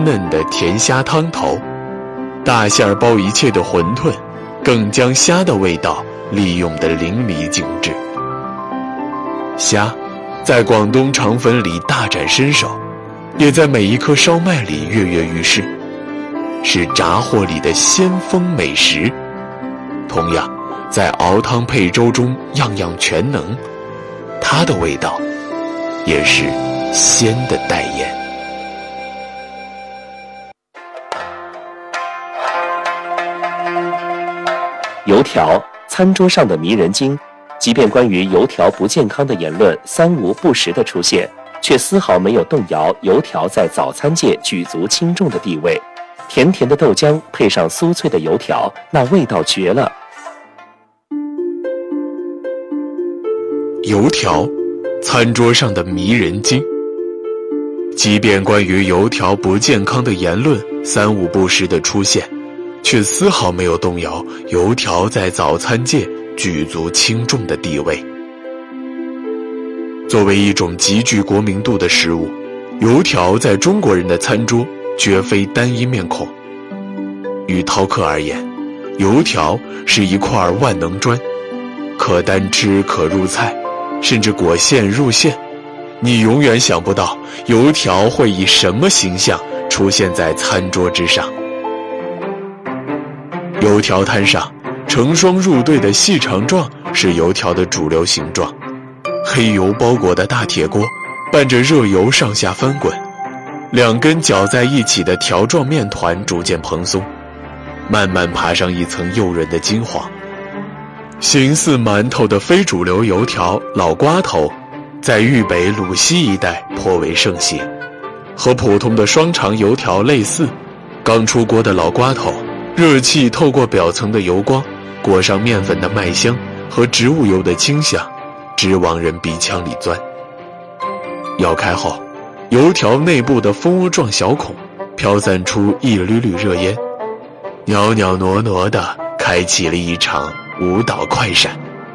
嫩的甜虾汤头，大馅儿包一切的馄饨，更将虾的味道利用得淋漓尽致。虾在广东肠粉里大展身手，也在每一颗烧麦里跃跃欲试，是炸货里的先锋美食。同样在熬汤配粥中样样全能，它的味道也是鲜的代言。 油条，餐桌上的迷人精。即便关于油条不健康的言论三无不实的出现，却丝毫没有动摇油条在早餐界举足轻重的地位。甜甜的豆浆配上酥脆的油条，那味道绝了。 油条，餐桌上的迷人精。即便关于油条不健康的言论三无不实的出现，却丝毫没有动摇油条在早餐界举足轻重的地位。作为一种极具国民度的食物，油条在中国人的餐桌绝非单一面孔。于饕客而言，油条是一块万能砖，可单吃可入菜，甚至裹馅入馅。你永远想不到油条会以什么形象出现在餐桌之上。油条摊上成双入对的细长状是油条的主流形状，黑油包裹的大铁锅伴着热油上下翻滚，两根搅在一起的条状面团逐渐蓬松，慢慢爬上一层诱人的金黄。形似馒头的非主流油条老瓜头在豫北鲁西一带颇为盛行，和普通的双长油条类似。刚出锅的老瓜头，热气透过表层的油光，裹上面粉的麦香和植物油的清香，直往人鼻腔里钻。咬开后，油条内部的蜂窝状小孔飘散出一缕缕热烟，袅袅挪挪地开启了一场舞蹈快闪。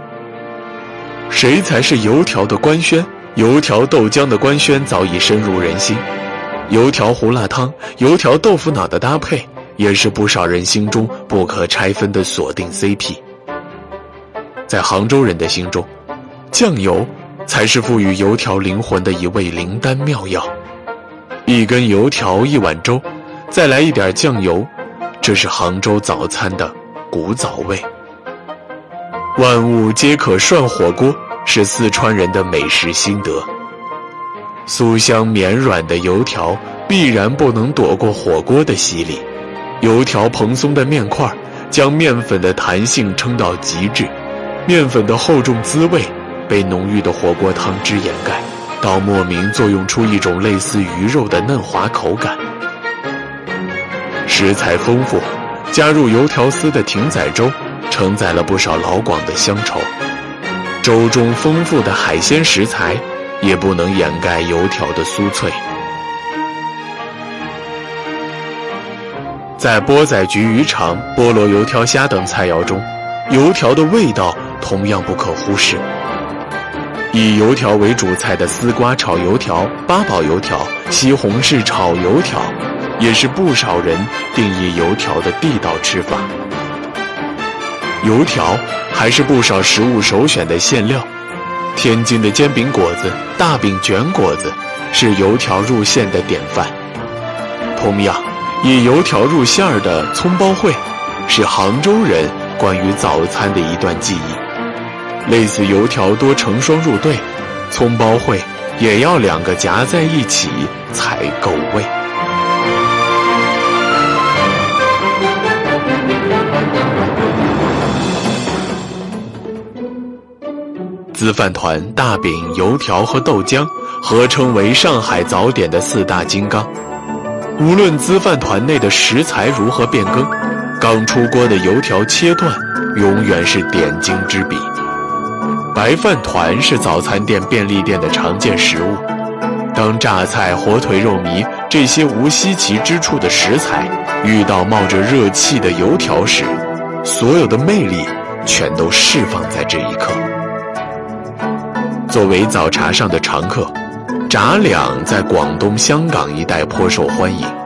谁才是油条的官宣？油条豆浆的官宣早已深入人心。油条胡辣汤、油条豆腐脑的搭配，也是不少人心中不可拆分的锁定 CP。在杭州人的心中，酱油才是赋予油条灵魂的一味灵丹妙药。一根油条一碗粥，再来一点酱油，这是杭州早餐的古早味。万物皆可涮火锅，是四川人的美食心得。酥香绵软的油条必然不能躲过火锅的洗礼。油条蓬松的面块将面粉的弹性撑到极致，面粉的厚重滋味被浓郁的火锅汤汁掩盖，到莫名作用出一种类似鱼肉的嫩滑口感。食材丰富，加入油条丝的艇仔粥承载了不少老广的乡愁。粥中丰富的海鲜食材也不能掩盖油条的酥脆。在钵仔焗鱼肠、菠萝油条虾等菜肴中，油条的味道同样不可忽视。以油条为主菜的丝瓜炒油条、八宝油条、西红柿炒油条，也是不少人定义油条的地道吃法。油条还是不少食物首选的馅料，天津的煎饼果子、大饼卷果子是油条入馅的典范。同样，以油条入馅儿的葱包烩，是杭州人关于早餐的一段记忆。类似油条多成双入对，葱包烩也要两个夹在一起才够味。粢饭团、大饼、油条和豆浆合称为上海早点的四大金刚。无论粢饭团内的食材如何变更，刚出锅的油条切断永远是点睛之笔。白饭团是早餐店、便利店的常见食物。当榨菜、火腿、肉糜这些无稀奇之处的食材遇到冒着热气的油条时，所有的魅力全都释放在这一刻。作为早茶上的常客，杂粮在广东、香港一带颇受欢迎。